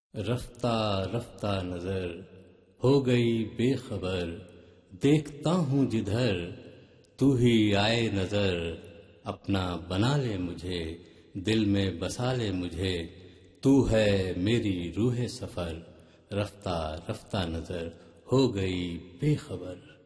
रफ्ता रफ्ता नजर हो गई बेखबर, देखता हूँ जिधर तू ही आए नजर। अपना बना ले मुझे, दिल में बसा ले मुझे, तू है मेरी रूह सफर। रफ्ता रफ्ता नजर हो गई बेखबर।